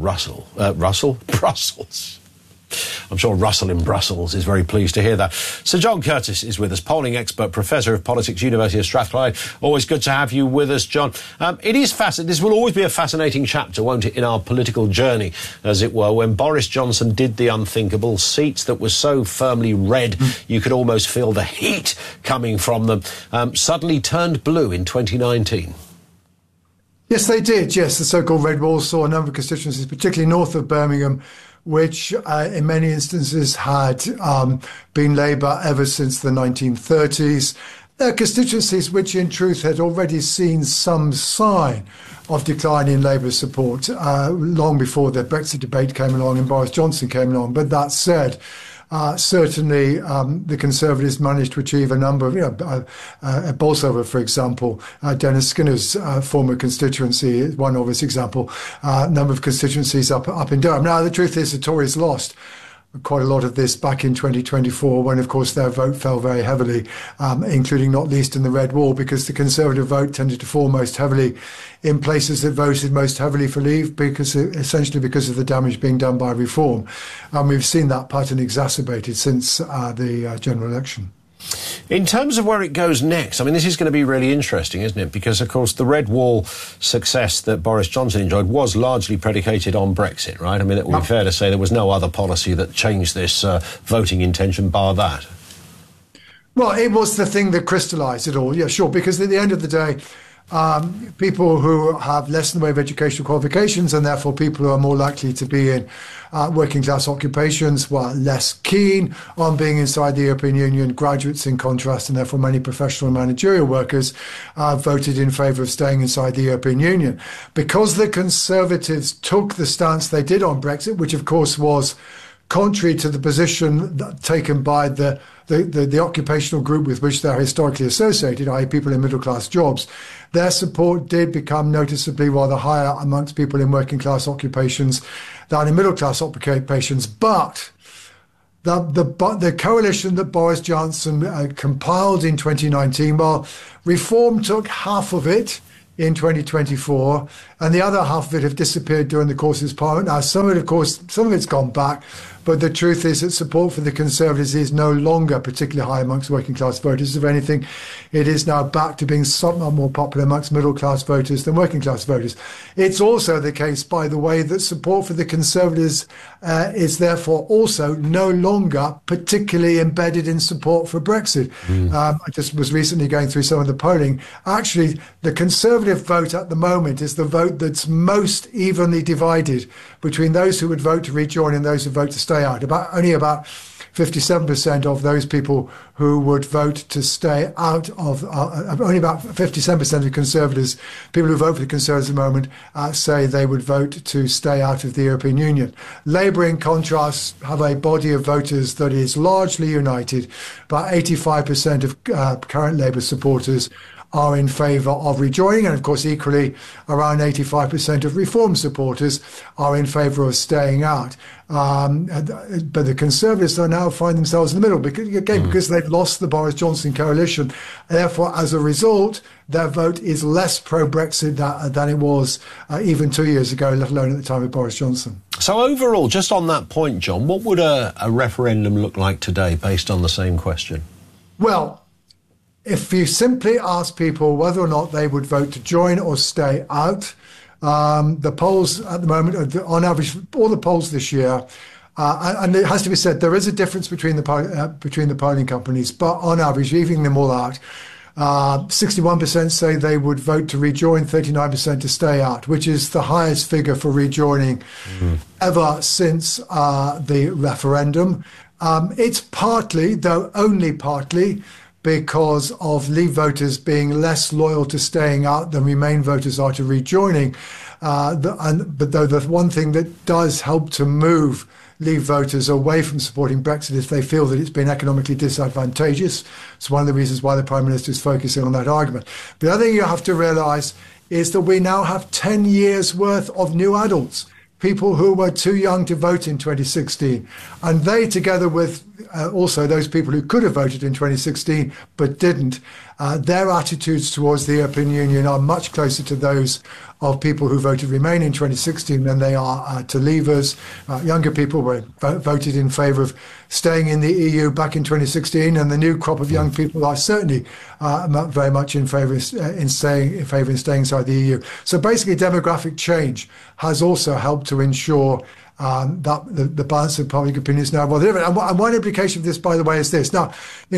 Brussels. I'm sure Russell in Brussels is very pleased to hear that. Sir John Curtis is with us, polling expert, Professor of Politics, University of Strathclyde. Always good to have you with us, John. It is fascinating. This will always be a fascinating chapter, won't it, in our political journey, as it were, when Boris Johnson did the unthinkable. Seats that were so firmly red you could almost feel the heat coming from them, suddenly turned blue in 2019. Yes, they did. Yes, the so-called Red Wall saw a number of constituencies, particularly north of Birmingham, which in many instances had been Labour ever since the 1930s. They're constituencies which in truth had already seen some sign of decline in Labour support long before the Brexit debate came along and Boris Johnson came along. But that said, certainly the Conservatives managed to achieve a number of, at Bolsover, for example, Dennis Skinner's former constituency is one obvious example, number of constituencies up in Durham. Now, the truth is the Tories lost quite a lot of this back in 2024 when, of course, their vote fell very heavily, including not least in the Red Wall, because the Conservative vote tended to fall most heavily in places that voted most heavily for Leave, essentially because of the damage being done by reform. And we've seen that pattern exacerbated since the general election. In terms of where it goes next, I mean, this is going to be really interesting, isn't it? Because, of course, the Red Wall success that Boris Johnson enjoyed was largely predicated on Brexit, right? I mean, it would be fair to say there was no other policy that changed this voting intention bar that. Well, it was the thing that crystallised it all. Yeah, sure. Because at the end of the day, people who have less in the way of educational qualifications, and therefore people who are more likely to be in working class occupations, were less keen on being inside the European Union. Graduates, in contrast, and therefore many professional and managerial workers, voted in favour of staying inside the European Union. Because the Conservatives took the stance they did on Brexit, which of course was contrary to the position taken by the occupational group with which they're historically associated, i.e. people in middle-class jobs, their support did become noticeably rather higher amongst people in working-class occupations than in middle-class occupations. But the coalition that Boris Johnson compiled in 2019, well, Reform took half of it in 2024, and the other half of it have disappeared during the course of this parliament. Now, some of it's gone back, but the truth is that support for the Conservatives is no longer particularly high amongst working class voters. If anything, it is now back to being somewhat more popular amongst middle class voters than working class voters. It's also the case, by the way, that support for the Conservatives is therefore also no longer particularly embedded in support for Brexit. I just was recently going through some of the polling. Actually, the Conservative vote at the moment is the vote that's most evenly divided between those who would vote to rejoin and those who vote to stay out. Only about 57% of those people who would vote to stay out of, only about 57% of Conservatives, people who vote for the Conservatives at the moment, say they would vote to stay out of the European Union. Labour, in contrast, have a body of voters that is largely united. About 85% of current Labour supporters are in favour of rejoining, and of course equally around 85% of Reform supporters are in favour of staying out. But the Conservatives now find themselves in the middle because they've lost the Boris Johnson coalition. Therefore, as a result, their vote is less pro-Brexit than it was even 2 years ago, let alone at the time of Boris Johnson. So overall, just on that point, John, what would a referendum look like today based on the same question? Well, if you simply ask people whether or not they would vote to join or stay out, the polls at the moment, on average, all the polls this year, and it has to be said, there is a difference between the polling companies, but on average, leaving them all out, 61% say they would vote to rejoin, 39% to stay out, which is the highest figure for rejoining ever since the referendum. It's partly, though only partly, because of Leave voters being less loyal to staying out than Remain voters are to rejoining. But though the one thing that does help to move Leave voters away from supporting Brexit is they feel that it's been economically disadvantageous. It's one of the reasons why the Prime Minister is focusing on that argument. The other thing you have to realise is that we now have 10 years' worth of new adults, people who were too young to vote in 2016. And they, together with also those people who could have voted in 2016 but didn't, their attitudes towards the European Union are much closer to those of people who voted Remain in 2016 than they are to Leavers. Younger people voted in favour of staying in the EU back in 2016, and the new crop of young people are certainly very much in favour in staying inside the EU. So basically, demographic change has also helped to ensure that the balance of public opinion is now more different. And one implication of this, by the way, is this. Now,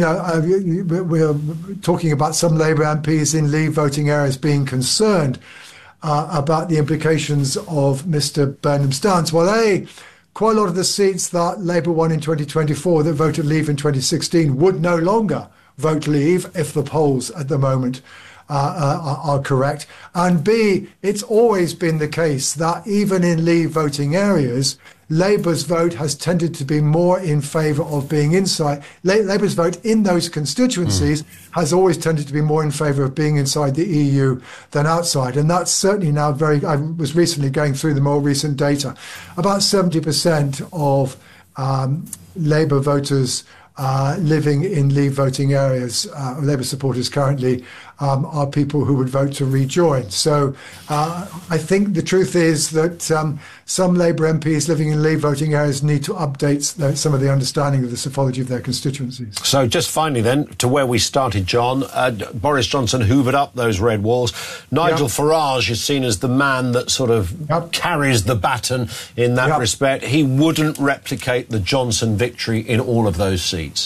we're talking about some Labour MPs in Leave voting areas being concerned about the implications of Mr. Burnham's stance. Well, quite a lot of the seats that Labour won in 2024 that voted Leave in 2016 would no longer vote Leave if the polls at the moment are correct. And B, it's always been the case that even in Leave voting areas, Labour's vote has tended to be more in favour of being inside. Labour's vote in those constituencies has always tended to be more in favour of being inside the EU than outside. And that's certainly now I was recently going through the more recent data. About 70% of Labour voters living in Leave voting areas, Labour supporters currently, are people who would vote to rejoin. So I think the truth is that some Labour MPs living in Leave voting areas need to update some of the understanding of the pseuphology of their constituencies. So just finally then, to where we started, John, Boris Johnson hoovered up those red walls. Nigel Farage is seen as the man that sort of carries the baton in that respect. He wouldn't replicate the Johnson victory in all of those seats.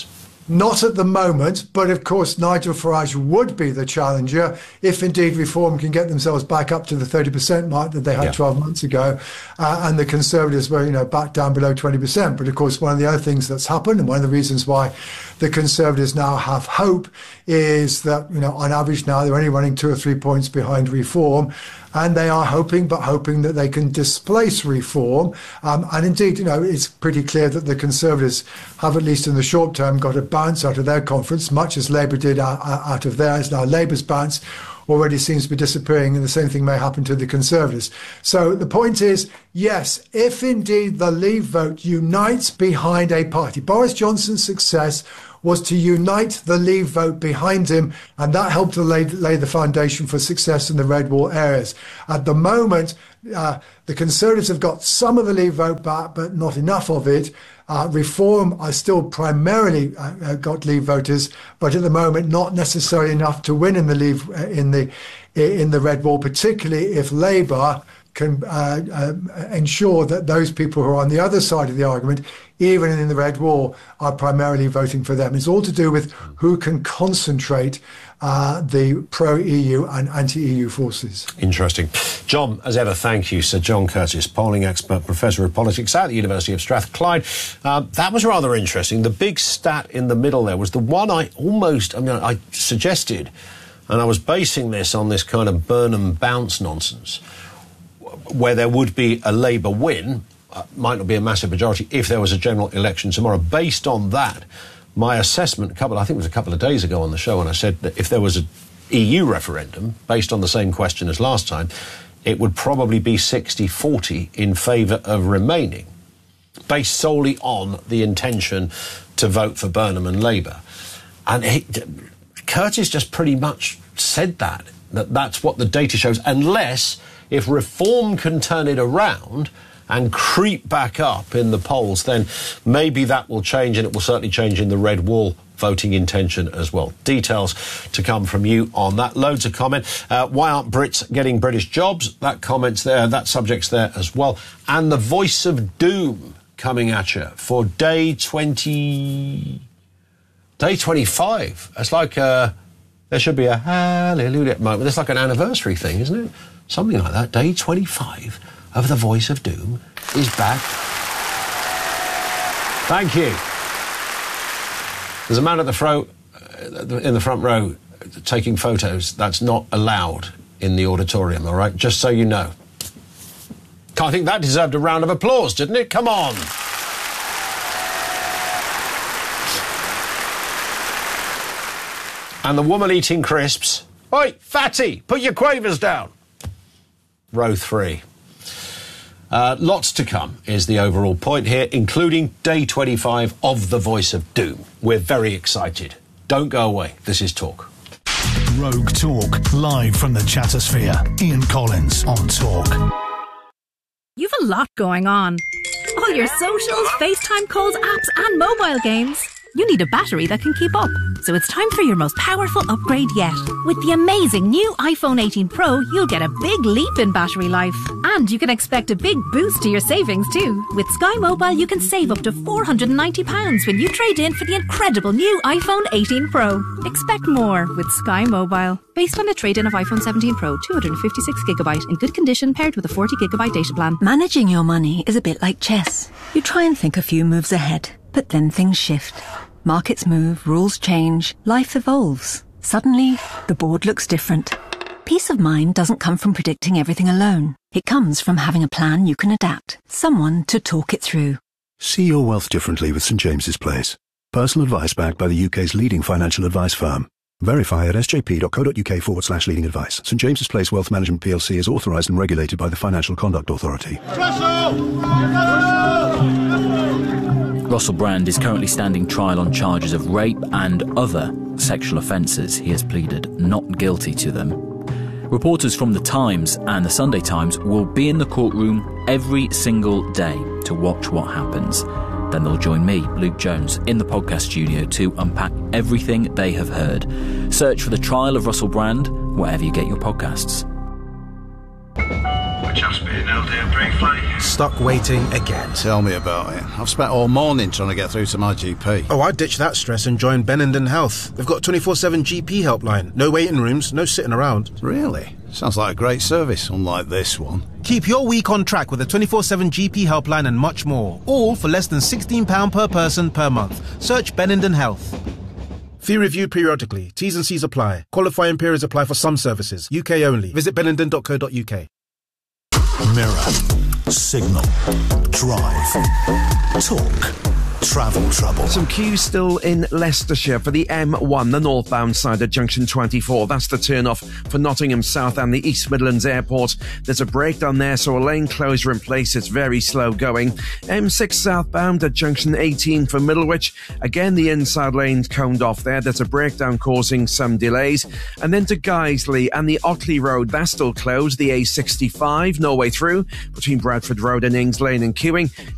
Not at the moment, but of course Nigel Farage would be the challenger if indeed Reform can get themselves back up to the 30% mark that they had 12 months ago, and the Conservatives were, back down below 20%. But of course, one of the other things that's happened, and one of the reasons why the Conservatives now have hope, is that, on average now they're only running 2 or 3 points behind Reform, and they are hoping that they can displace Reform. And indeed, it's pretty clear that the Conservatives have, at least in the short term, got a bounce out of their conference, much as Labour did out of theirs. Now, Labour's bounce already seems to be disappearing, and the same thing may happen to the Conservatives. So the point is, yes, if indeed the Leave vote unites behind a party, Boris Johnson's success was to unite the Leave vote behind him, and that helped to lay the foundation for success in the red wall areas. At the moment, the Conservatives have got some of the Leave vote back, but not enough of it. Reform are still primarily got Leave voters, but at the moment not necessarily enough to win in the Leave in the red wall, particularly if Labour can ensure that those people who are on the other side of the argument, even in the red wall, are primarily voting for them. It's all to do with who can concentrate the pro-EU and anti-EU forces. Interesting. John, as ever, thank you. Sir John Curtice, polling expert, Professor of Politics at the University of Strathclyde. That was rather interesting. The big stat in the middle there was the one I suggested, and I was basing this on this kind of Burnham bounce nonsense, where there would be a Labour win, might not be a massive majority if there was a general election tomorrow. Based on that, my assessment, I think it was a couple of days ago on the show, and I said that if there was an EU referendum based on the same question as last time, it would probably be 60-40 in favour of remaining, based solely on the intention to vote for Burnham and Labour. And Curtice just pretty much said that's what the data shows, unless if Reform can turn it around and creep back up in the polls, then maybe that will change, and it will certainly change in the red wall voting intention as well. Details to come from you on that. Loads of comment. Why aren't Brits getting British jobs? That comment's there, that subject's there as well. And the voice of doom coming at you for day 25. It's like there should be a hallelujah moment. It's like an anniversary thing, isn't it? Something like that. Day 25 of the voice of doom is back. Thank you. There's a man in the front row taking photos. That's not allowed in the auditorium, all right? Just so you know. I think that deserved a round of applause, didn't it? Come on. And the woman eating crisps. Oi, fatty, put your quavers down. Row 3. Lots to come is the overall point here, including day 25 of The Voice of Doom. We're very excited. Don't go away. This is Talk. Rogue Talk, live from the Chattersphere. Ian Collins on Talk. You've a lot going on. All your socials, FaceTime calls, apps and mobile games. You need a battery that can keep up. So it's time for your most powerful upgrade yet. With the amazing new iPhone 18 Pro, you'll get a big leap in battery life. And you can expect a big boost to your savings too. With Sky Mobile, you can save up to £490 when you trade in for the incredible new iPhone 18 Pro. Expect more with Sky Mobile. Based on a trade-in of iPhone 17 Pro, 256GB in good condition paired with a 40GB data plan. Managing your money is a bit like chess. You try and think a few moves ahead, but then things shift. Markets move, rules change, life evolves. Suddenly, the board looks different. Peace of mind doesn't come from predicting everything alone. It comes from having a plan you can adapt, someone to talk it through. See your wealth differently with St James's Place. Personal advice backed by the UK's leading financial advice firm. Verify at sjp.co.uk/leading advice. St James's Place Wealth Management PLC is authorised and regulated by the Financial Conduct Authority. Russell Brand is currently standing trial on charges of rape and other sexual offences. He has pleaded not guilty to them. Reporters from The Times and The Sunday Times will be in the courtroom every single day to watch what happens. Then they'll join me, Luke Jones, in the podcast studio to unpack everything they have heard. Search for The Trial of Russell Brand wherever you get your podcasts. We're just being held here briefly. Stuck waiting again. Tell me about it. I've spent all morning trying to get through to my GP. Oh, I ditched that stress and joined Benenden Health. They've got 24/7 GP helpline. No waiting rooms, no sitting around. Really? Sounds like a great service, unlike this one. Keep your week on track with a 24/7 GP helpline and much more. All for less than £16 per person per month. Search Benenden Health. Fee reviewed periodically. T's and C's apply. Qualifying periods apply for some services. UK only. Visit benenden.co.uk. Mirror, Signal, Drive, Talk, Travel Trouble. Some queues still in Leicestershire for the M1, the northbound side at junction 24. That's the turn-off for Nottingham South and the East Midlands Airport. There's a breakdown there, so a lane closure in place. It's very slow going. M6 southbound at junction 18 for Middlewich. Again, the inside lane's coned off there. There's a breakdown causing some delays. And then to Guiseley and the Otley Road, that's still closed. The A65, no way through between Bradford Road and Ings Lane and queuing.